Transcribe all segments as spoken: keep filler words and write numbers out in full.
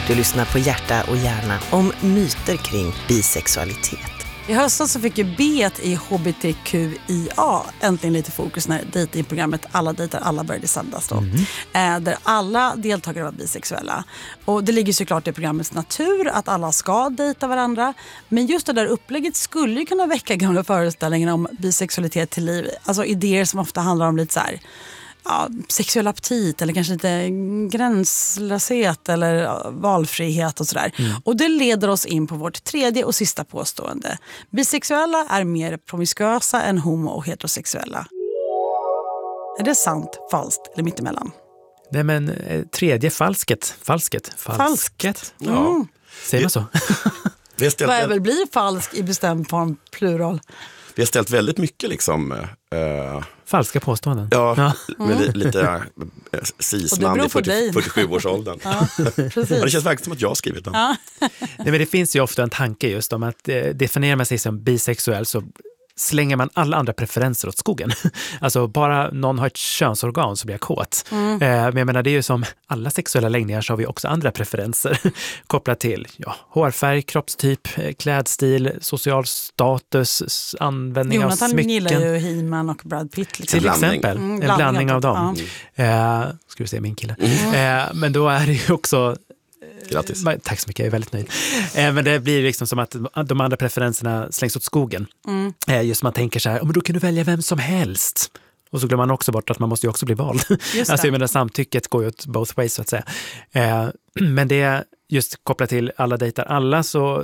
Du lyssnar på Hjärta och hjärna om myter kring bisexualitet. I höstas så fick ju B i H B T Q I A äntligen lite fokus när datingprogrammet Alla dejtar alla började sändas då. Mm. Eh, där alla deltagare var bisexuella. Och det ligger såklart i programmets natur att alla ska dejta varandra. Men just det där upplägget skulle ju kunna väcka gamla föreställningar om bisexualitet till liv. Alltså idéer som ofta handlar om lite så här... Ja, sexuell aptit eller kanske lite gränslöshet eller valfrihet och sådär. Mm. Och det leder oss in på vårt tredje och sista påstående. Bisexuella är mer promiskuösa än homo- och heterosexuella. Är det sant, falskt eller mittemellan? Nej, men tredje falsket. Falsket. Falsket. Ja. Mm. Säger man så? Vad är väl blir falsk i bestämd form, plural? Vi har ställt väldigt mycket liksom... Uh, falska påståenden. Ja, ja. Med li, lite uh, cisman i fyrtiosju-årsåldern. Ja, ja, det känns verkligen som att jag har skrivit den. Ja. Nej, men det finns ju ofta en tanke just om att eh, definierar man sig som bisexuell så slänger man alla andra preferenser åt skogen. Alltså bara någon har ett könsorgan så blir jag kåt. Mm. Eh, men jag menar det är ju som alla sexuella läggningar så har vi också andra preferenser kopplat till ja, hårfärg, kroppstyp, klädstil, social status, användning Jonathan av smycken. Jonathan gillar ju He-Man och Brad Pitt. Liksom. Till exempel, mm, en blandning av dem. Ja. Eh, ska vi se min kille. Mm. Eh, men då är det ju också Grattis. Tack så mycket, jag är väldigt nöjd. Eh, men det blir liksom som att de andra preferenserna slängs åt skogen. Mm. Eh, just man tänker så här, oh, men då kan du välja vem som helst. Och så glömmer man också bort att man måste ju också bli vald. Alltså jag menar, samtycket går ju åt both ways så att säga. Eh, men det är just kopplat till alla dejtar alla så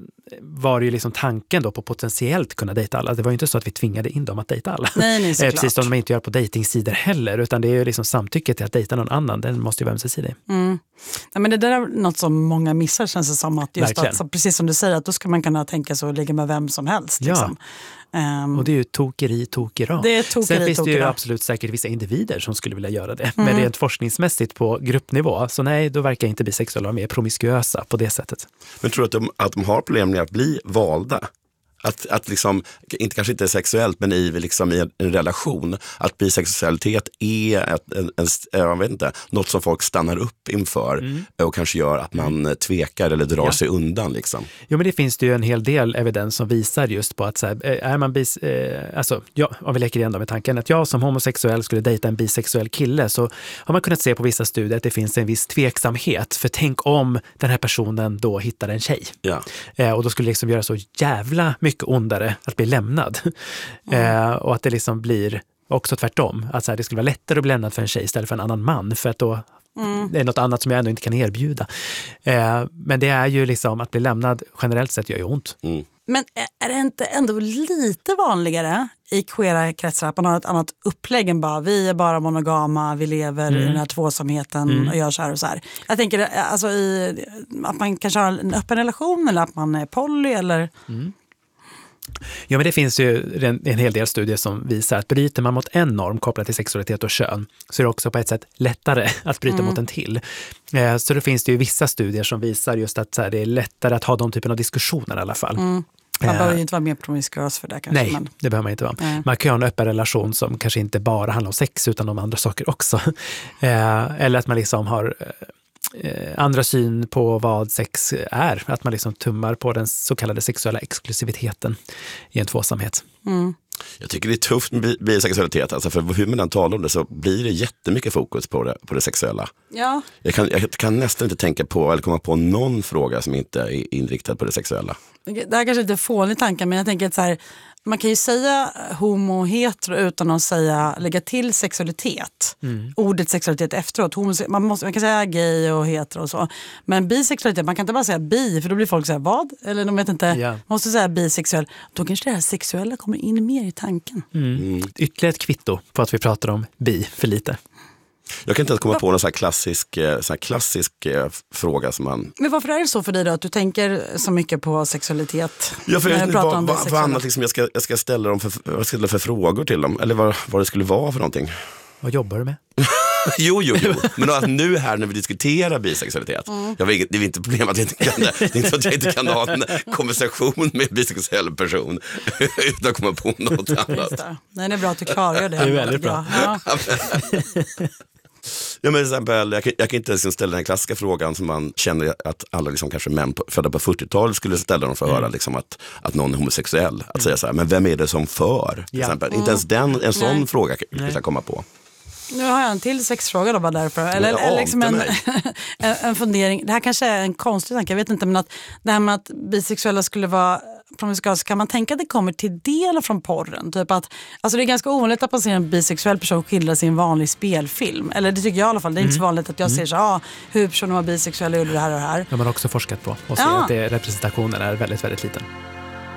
var det ju liksom tanken då på potentiellt kunna dejta alla. Det var ju inte så att vi tvingade in dem att dejta alla. Nej, nej, såklart. Precis som de inte gör på dejtingsidor heller, utan det är ju liksom samtycket till att dejta någon annan. Den måste ju vara ömsesidig. Mm. Nej, men det där är något som många missar, känns det som. Att just att, precis som du säger, att då ska man kunna tänka sig att ligga med vem som helst. Ja. Liksom. Um, och det är ju tokeri, tokera. Det är tokeri, Sen finns det ju tokera. absolut säkert vissa individer som skulle vilja göra det. Mm. Men rent forskningsmässigt på gruppnivå, så nej, då verkar inte bisexuella vara mer promiskuösa på det sättet. Men tror du att de, att de har problem med att bli valda? Att, att liksom, inte kanske inte sexuellt, men i, liksom i en, en relation, att bisexualitet är ett, en, en, jag vet inte, något som folk stannar upp inför mm. och kanske gör att man tvekar eller drar ja. sig undan. Liksom. Jo, men det finns det ju en hel del evidens som visar just på att så här, är man bis, eh, alltså, ja, om vi leker igen då med tanken att jag som homosexuell skulle dejta en bisexuell kille, så har man kunnat se på vissa studier att det finns en viss tveksamhet. För tänk om den här personen då hittar en tjej. Ja. Eh, och då skulle det liksom göra så jävla mycket ondare att bli lämnad. Mm. Eh, och att det liksom blir också tvärtom. Att så här, det skulle vara lättare att bli lämnad för en tjej istället för en annan man. För att då mm. det är något annat som jag ändå inte kan erbjuda. Eh, men det är ju liksom att bli lämnad generellt sett gör ju ont. Mm. Men är det inte ändå lite vanligare i queera kretsar att man har ett annat upplägg än bara vi är bara monogama, vi lever mm. i den här tvåsamheten mm. och gör så här och så här. Jag tänker alltså i, att man kanske har en öppen relation eller att man är poly eller... Mm. Ja, men det finns ju en, en hel del studier som visar att bryter man mot en norm kopplat till sexualitet och kön så är det också på ett sätt lättare att bryta mm. mot en till. Eh, så det finns det ju vissa studier som visar just att så här, det är lättare att ha de typen av diskussioner i alla fall. Mm. Man eh, behöver ju inte vara mer promiskuös för det kanske. Nej, men... det behöver man inte vara. Nej. Man kan ju ha en öppen relation som kanske inte bara handlar om sex utan om andra saker också. Eh, eller att man liksom har... andra syn på vad sex är. Att man liksom tummar på den så kallade sexuella exklusiviteten i en tvåsamhet. Mm. Jag tycker det är tufft med bisexualitet. Alltså för hur man än talar om det så blir det jättemycket fokus på det, på det sexuella. Ja. Jag kan, jag kan nästan inte tänka på eller komma på någon fråga som inte är inriktad på det sexuella. Det här kanske inte är fånig tanke, men jag tänker att så här, man kan ju säga homo och hetero utan att säga, lägga till sexualitet. Mm. Ordet sexualitet efteråt. Homose- man, måste, man kan säga gay och hetero och så. Men bisexualitet, man kan inte bara säga bi, för då blir folk så här, vad? Eller de vet inte, yeah. man måste säga bisexuell. Då kanske det här sexuella kommer in mer i tanken. Mm. Mm. Ytterligare ett kvitto på att vi pratar om bi för lite. Jag kan inte ens komma på någon så här klassisk, så här klassisk eh, fråga som man... Men varför är det så för dig då, att du tänker så mycket på sexualitet? Ja, för jag, vad, vad, vad annat liksom jag, ska, jag ska ställa dem för, jag ska ställa för frågor till dem, eller vad, vad det skulle vara för någonting. Vad jobbar du med? jo, jo, jo. Men då, nu här när vi diskuterar bisexualitet, mm. jag vet, det är inte problem att jag inte kan det. Det är inte så att jag inte kan ha en konversation med en bisexuell person utan att komma på något annat. Det. Nej, det är bra att du klargör det. Det är väldigt bra. Ja. Ja, men till exempel, jag, kan, jag kan inte liksom ställa den klassiska frågan som man känner att alla liksom, kanske män på, födda på fyrtiotalet skulle ställa dem för att mm. höra liksom, att, att någon är homosexuell. Att mm. säga så här, men vem är det som för? Till ja. exempel. Mm. Inte ens den, en sån Nej. fråga kan jag komma på. Nu har jag en till sexfråga då bara därför. Eller, Ja, eller liksom en, en, en fundering. Det här kanske är en konstig tanke, jag vet inte, men att det här med att bisexuella skulle vara promiskuösa, kan man tänka att det kommer till del från porren? Typ att, alltså det är ganska ovanligt att man ser en bisexuell person skildra sin vanlig spelfilm. Eller det tycker jag i alla fall. Det är mm. inte så vanligt att jag mm. ser så ah, hur personer var bisexuella gjorde det här och det här. Det har man också forskat på och ser ja. att det, representationen är väldigt, väldigt liten.